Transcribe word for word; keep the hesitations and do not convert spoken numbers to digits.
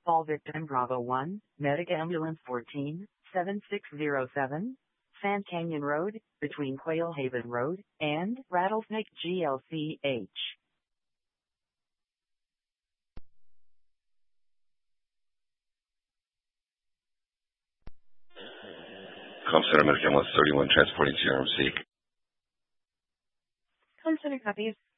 Fall victim Bravo one, Medic Ambulance fourteen, seven six zero seven, Sand Canyon Road, between Quail Haven Road and Rattlesnake G L C H. Com Center Medic Ambulance thirty-one transporting to R M C. Com Center copies.